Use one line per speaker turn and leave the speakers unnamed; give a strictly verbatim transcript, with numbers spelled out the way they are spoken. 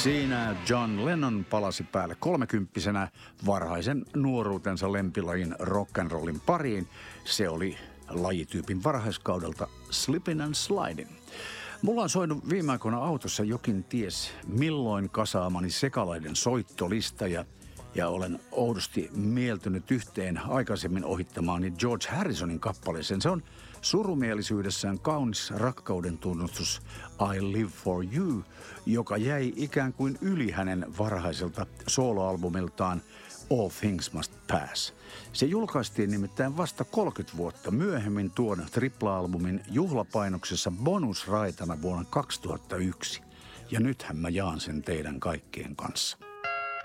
Siinä John Lennon palasi päälle kolmekymppisenä varhaisen nuoruutensa lempilajin rock'n'rollin pariin. Se oli lajityypin varhaiskaudelta Slippin' and Slidin'. Mulla on soinut viime aikoina autossa jokin ties milloin kasaamani sekalaiden soittolista ja, ja olen oudosti mieltynyt yhteen aikaisemmin ohittamaani George Harrisonin kappaleeseen. Se on surumielisyydessään kaunis rakkauden tunnustus I Live For You, joka jäi ikään kuin yli hänen varhaiselta soloalbumiltaan All Things Must Pass. Se julkaistiin nimittäin vasta kolmekymmentä vuotta myöhemmin tuon tripla-albumin juhlapainoksessa bonusraitana vuonna kaksituhattayksi. Ja nythän mä jaan sen teidän kaikkien kanssa.